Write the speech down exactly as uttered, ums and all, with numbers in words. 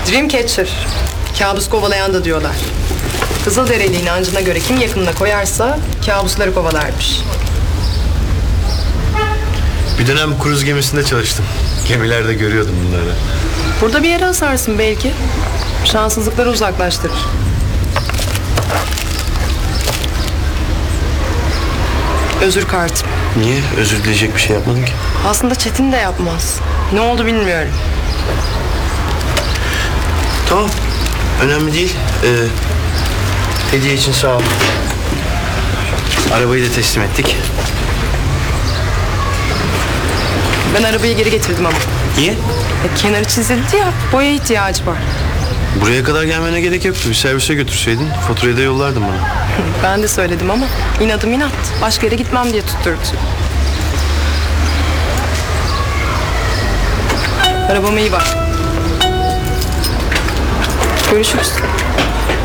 Dreamcatcher. Kabus kovalayan da diyorlar. Kızılderili inancına göre kim yakınına koyarsa kabusları kovalarmış. Bir dönem kruz gemisinde çalıştım. Gemilerde görüyordum bunları. Burada bir yere asarsın belki. Şanssızlıkları uzaklaştırır. Özür kartım. Niye? Özür dileyecek bir şey yapmadın ki. Aslında Çetin de yapmaz. Ne oldu bilmiyorum. Tamam. Önemli değil. Ee, hediye için sağ ol. Arabayı da teslim ettik. Ben arabayı geri getirdim ama. Niye? E, kenarı çizildi ya, boya ihtiyacı var. Buraya kadar gelmene gerek yoktu. Bir servise götürseydin faturayı da yollardın bana. Ben de söyledim ama inadım inat. Başka yere gitmem diye tutturdu. Arabama iyi bak. Görüşürüz.